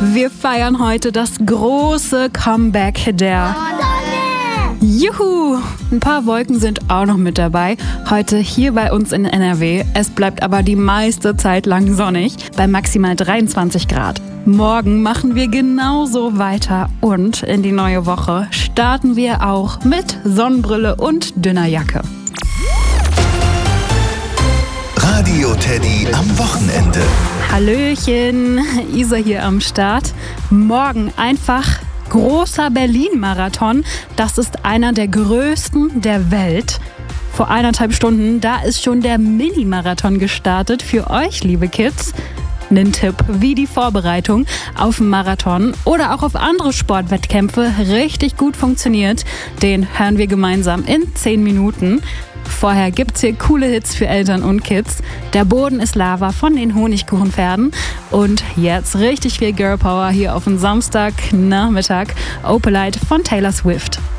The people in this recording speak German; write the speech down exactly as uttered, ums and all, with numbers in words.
Wir feiern heute das große Comeback der Juhu! Ein paar Wolken sind auch noch mit dabei. Heute hier bei uns in N R W. Es bleibt aber die meiste Zeit lang sonnig, bei maximal dreiundzwanzig Grad. Morgen machen wir genauso weiter und in die neue Woche starten wir auch mit Sonnenbrille und dünner Jacke. Radio Teddy am Wochenende. Hallöchen, Isa hier am Start. Morgen einfach großer Berlin-Marathon. Das ist einer der größten der Welt. Vor eineinhalb Stunden, da ist schon der Mini-Marathon gestartet für euch, liebe Kids. Einen Tipp, wie die Vorbereitung auf den Marathon oder auch auf andere Sportwettkämpfe richtig gut funktioniert, den hören wir gemeinsam in zehn Minuten. Vorher gibt's hier coole Hits für Eltern und Kids. Der Boden ist Lava von den Honigkuchenpferden. Und jetzt richtig viel Girl Power hier auf den Samstagnachmittag. Opalite von Taylor Swift.